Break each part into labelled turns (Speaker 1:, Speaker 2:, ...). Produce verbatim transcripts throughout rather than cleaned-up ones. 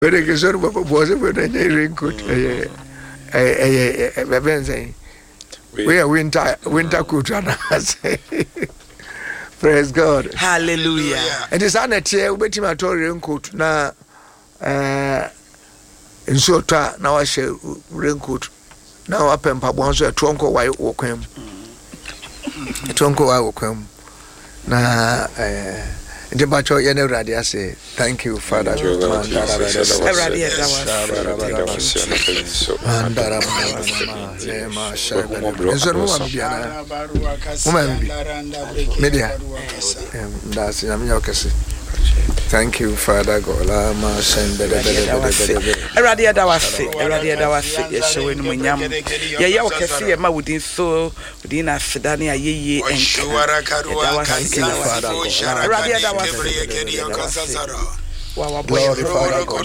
Speaker 1: When I get on was when I raincoat. We are winter winter coat. Praise God.
Speaker 2: Hallelujah.
Speaker 1: And it's an chair waiting my raincoat now. In Sota now I share raincoat. Now up and Pabonso a tronco white walk him. A tronco I walk him. Na the macho yene radia say thank you Father. Thank you, Father God. Lama send
Speaker 2: Eradia da wase, eradia da wase, yesho enu munyam. Ya ya okese ye ma wudin so, wudin asedane ayeye enka. Eradia da wase.
Speaker 1: Glory, Father God.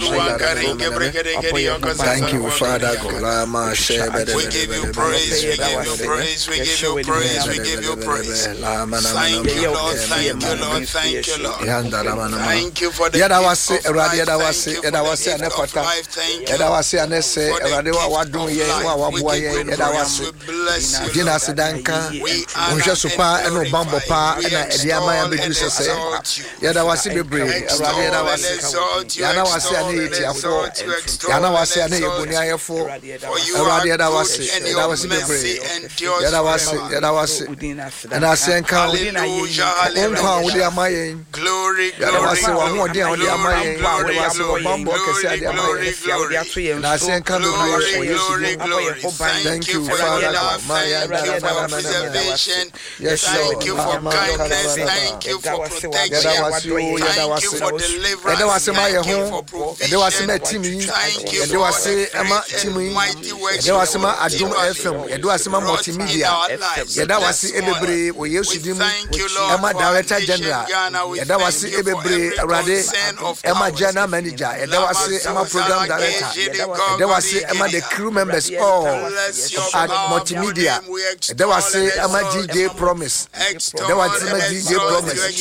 Speaker 1: Thank you, Father God.
Speaker 3: We give you praise, we give you praise, we give you praise, we give you praise. Thank you, Lord, thank you, Lord, thank you, Lord. Thank you for the gift of life, thank you for the gift of life, thank you for the gift of life. We give you praise, we bless you, Lord. We honor and glorify you, we extol and exalt you. Extol and exalt you, extol and exalt you, extol and exalt you. For you are good and your mercy endures forever.
Speaker 1: And I say,
Speaker 3: hallelujah, hallelujah. Glory, glory, glory, glory, glory, glory, glory, glory, glory. Thank you for love, thank you for preservation, thank you for kindness, thank you for protection, thank you for deliverance. Thank you for provision. Thank you for the mighty works you have given us in our lives. We thank you, Lord, for our nation, Ghana. We thank you for every concern of ours.
Speaker 1: program director. There was the crew members all at multimedia. There was a G J Promise. There was a G J Promise.